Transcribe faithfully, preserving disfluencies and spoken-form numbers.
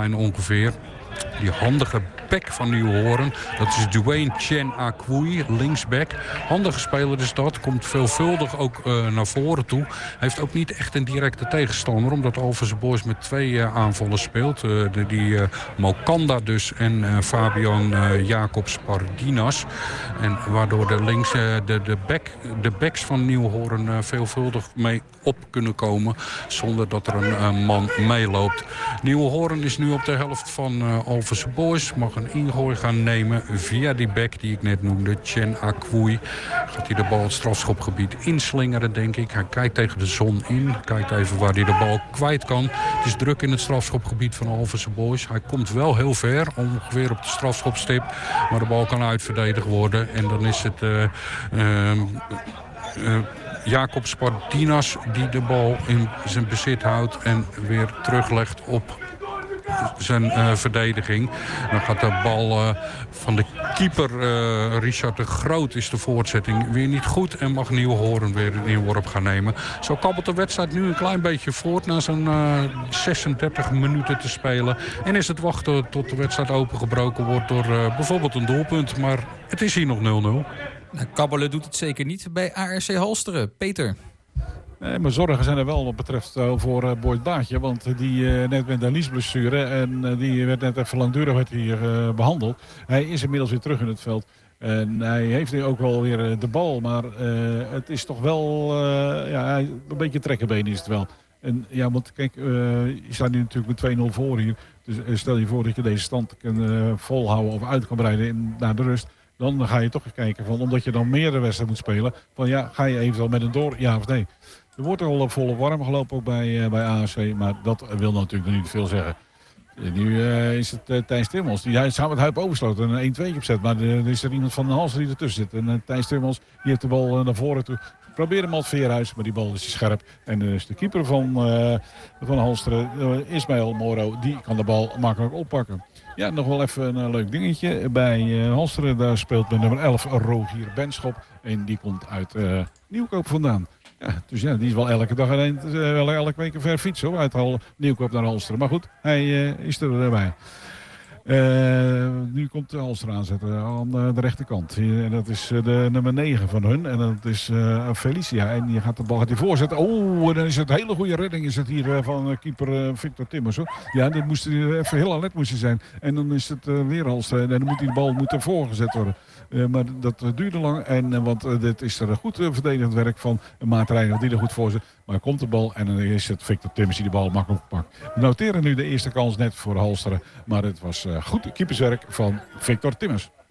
achterlijn ongeveer. Die handige back van Nieuwhoorn, dat is Dwayne Chen Akui, linksback. Handige speler is dat, komt veelvuldig ook uh, naar voren toe. Heeft ook niet echt een directe tegenstander, omdat Alphense Boys met twee uh, aanvallen speelt. Uh, de, die uh, Mokanda dus en uh, Fabian uh, Jacobs Pardinas. En waardoor de, links, uh, de, de, back, de backs van Nieuwhoorn uh, veelvuldig mee op kunnen komen, zonder dat er een uh, man meeloopt. Nieuwhoorn is nu op de helft van uh, Alphense Boys. Mag een ingooi gaan nemen via die back die ik net noemde, Chen Akui. Gaat hij de bal het strafschopgebied inslingeren, denk ik. Hij kijkt tegen de zon in. Kijkt even waar hij de bal kwijt kan. Het is druk in het strafschopgebied van Alphense Boys. Hij komt wel heel ver, ongeveer op de strafschopstip. Maar de bal kan uitverdedigd worden. En dan is het Uh, uh, uh, Jacob Spardinas die de bal in zijn bezit houdt en weer teruglegt op zijn uh, verdediging. Dan gaat de bal uh, van de keeper uh, Richard de Groot is de voortzetting weer niet goed en mag Nieuwhoorn weer een inworp gaan nemen. Zo kabbelt de wedstrijd nu een klein beetje voort na zo'n uh, zesendertig minuten te spelen. En is het wachten tot de wedstrijd opengebroken wordt door uh, bijvoorbeeld een doelpunt. Maar het is hier nog nul nul. Nou, kabbelen doet het zeker niet bij A R C Halsteren. Peter. Nee, maar zorgen zijn er wel wat betreft uh, voor uh, Boyd Baatje. Want die uh, net met een liesblessure en uh, die werd net even langdurig werd hier uh, behandeld. Hij is inmiddels weer terug in het veld. En hij heeft nu ook wel weer uh, de bal. Maar uh, het is toch wel uh, ja, een beetje trekkenbeen is het wel. En ja, want kijk, uh, je staat nu natuurlijk met twee nul voor hier. Dus uh, stel je voor dat je deze stand kan uh, volhouden of uit kan breiden in, naar de rust. Dan ga je toch eens kijken van, omdat je dan meerdere wedstrijden moet spelen. Van ja, ga je eventueel met een door, ja of nee. Er wordt er al volle warm gelopen ook bij, uh, bij A C, maar dat wil natuurlijk nog niet veel zeggen. En nu uh, is het uh, Thijs Timmels, die samen met Huip Oversloten een een twee opzet. Maar er is er iemand van de Halster die ertussen zit. En uh, Thijs Timmels die heeft de bal uh, naar voren toe. Probeer hem al het Veerhuis, maar die bal is scherp. En dus de keeper van, uh, van Halsteren, uh, Ismaël Moro, die kan de bal makkelijk oppakken. Ja, nog wel even een uh, leuk dingetje. Bij uh, Halsteren, daar speelt met nummer elf Rogier Benschop. En die komt uit uh, Nieuwkoop vandaan. Ja, dus ja, die is wel elke dag alleen, uh, wel elke week een ver fietsen hoor, uit Hal, Nieuwkoop naar Halsteren. Maar goed, hij uh, is erbij. Uh, nu komt de Halster aanzetten aan uh, de rechterkant. En dat is uh, de nummer negen van hun. En dat is uh, Felicia. En die gaat de bal gaat die voorzetten. Oh, en dan is het een hele goede redding is het hier uh, van uh, keeper uh, Victor Timmers. Hoor. Ja, dit moest uh, even heel alert moest hij zijn. En dan is het uh, weer Halster. En dan moet die bal moet er voorgezet worden. Uh, maar dat uh, duurde lang. En, uh, want uh, dit is er een goed uh, verdedigend werk van Maat Reijner die er goed voor zit. Maar komt de bal en dan is het Victor Timmers die de bal makkelijk pakt. We noteren nu de eerste kans net voor Halsteren. Maar het was uh, goed keeperswerk van Victor Timmers.